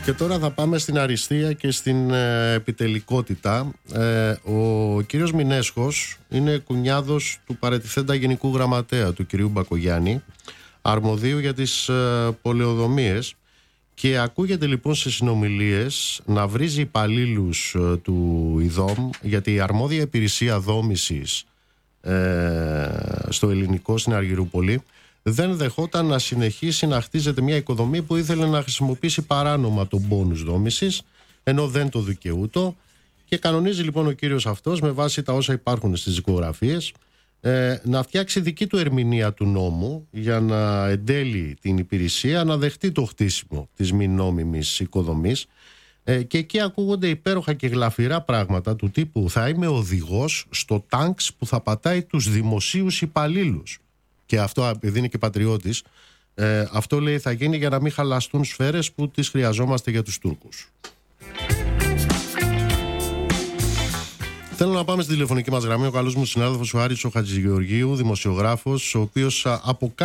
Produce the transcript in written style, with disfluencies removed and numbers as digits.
Και τώρα θα πάμε στην αριστεία και στην επιτελικότητα. Ο κύριος Μινέσχος είναι κουνιάδος του παρετηθέντα Γενικού Γραμματέα, του κυρίου Μπακογιάννη, αρμοδίου για τις πολεοδομίες, και ακούγεται λοιπόν σε συνομιλίες να βρίζει υπαλλήλους του ΙΔΟΜ, γιατί η αρμόδια υπηρεσία δόμησης στο ελληνικό, στην Αργυρούπολη, δεν δεχόταν να συνεχίσει να χτίζεται μια οικοδομή που ήθελε να χρησιμοποιήσει παράνομα τον πόνους δόμησης, ενώ δεν το δικαιούτο, και κανονίζει λοιπόν ο κύριος αυτός, με βάση τα όσα υπάρχουν στις δικογραφίες, να φτιάξει δική του ερμηνεία του νόμου για να εντέλει την υπηρεσία να δεχτεί το χτίσιμο της μη νόμιμης οικοδομής. Και εκεί ακούγονται υπέροχα και γλαφυρά πράγματα του τύπου «Θα είμαι οδηγός στο τάγκς που θα πατάει τους δημοσίους υπαλλήλους». Και αυτό, επειδή είναι και πατριώτης, αυτό λέει θα γίνει για να μην χαλαστούν σφαίρες που τις χρειαζόμαστε για τους Τούρκους. Θέλω να πάμε στη τηλεφωνική μας γραμμή. Ο καλός μου συνάδελφος ο Άρης ο Χατζηγεωργίου, δημοσιογράφος, ο οποίος από